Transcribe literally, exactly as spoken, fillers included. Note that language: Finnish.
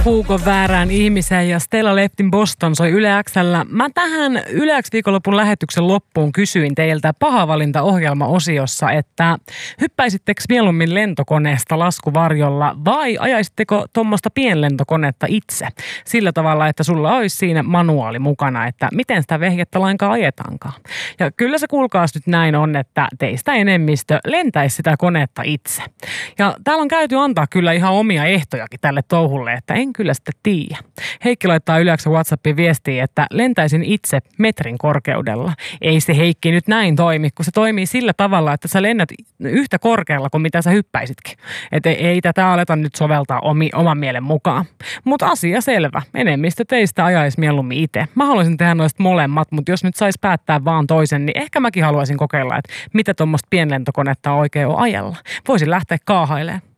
puukon väärään ihmiseen ja Stella Leftin Boston soi Yle X:llä. Mä tähän Yle X viikonlopun lähetyksen loppuun kysyin teiltä pahavalinta-ohjelma-osiossa, että hyppäisittekö mieluummin lentokoneesta laskuvarjolla vai ajaisitteko tuommoista pienlentokonetta itse? Sillä tavalla, että sulla olisi siinä manuaali mukana, että miten sitä vehjettä lainkaan ajetaankaan. Ja kyllä se kuulkaas nyt näin on, että teistä enemmistö lentäisi sitä konetta itse. Ja täällä on käyty antaa kyllä ihan omia ehtojakin tälle touhulle, että en kyllä sitten tiedä. Heikki laittaa Yle X:n WhatsAppiin viestiä, että lentäisin itse metrin korkeudella. Ei se Heikki nyt näin toimi, kun se toimii sillä tavalla, että sä lennät yhtä korkealla kuin mitä sä hyppäisitkin. Että ei, ei tätä aleta nyt soveltaa omi, oman mielen mukaan. Mutta asia selvä. Enemmistö teistä ajaisi mieluummin itse. Mä haluaisin tehdä noista molemmat, mutta jos nyt sais päättää vaan toisen, niin ehkä mäkin haluaisin kokeilla, että mitä tuommoista pienlentokonetta oikein on ajella. Voisin lähteä kaahailemaan.